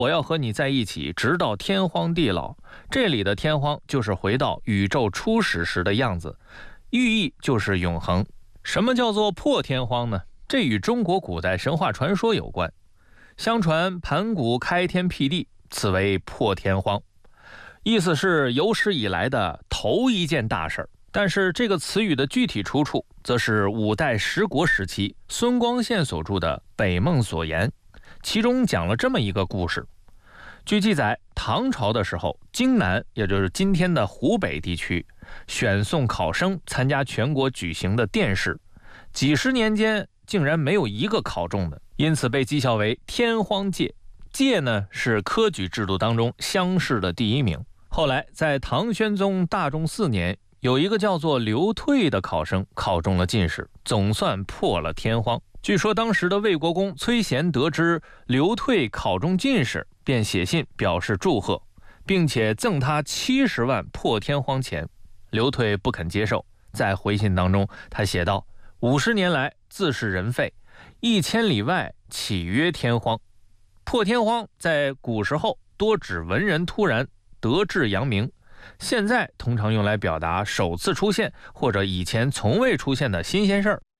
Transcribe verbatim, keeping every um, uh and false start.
我要和你在一起，直到天荒地老。这里的天荒就是回到宇宙初始时的样子，寓意就是永恒。什么叫做破天荒呢？这与中国古代神话传说有关。相传盘古开天辟地，此为破天荒，意思是有史以来的头一件大事儿。但是这个词语的具体出处，则是五代十国时期孙光宪所著的《北梦所言》，其中讲了这么一个故事。据记载，唐朝的时候，荆南，也就是今天的湖北地区，选送考生参加全国举行的殿试，几十年间竟然没有一个考中的，因此被讥笑为天荒界。界呢，是科举制度当中乡试的第一名。后来在唐宣宗大中四年，有一个叫做刘退的考生考中了进士，总算破了天荒。据说当时的魏国公崔贤得知刘退考中进士，便写信表示祝贺，并且赠他七十万破天荒钱。刘退不肯接受，在回信当中他写道：五十年来自是人废，一千里外岂曰天荒。破天荒在古时候多指文人突然得志扬名，现在通常用来表达首次出现或者以前从未出现的新鲜事儿。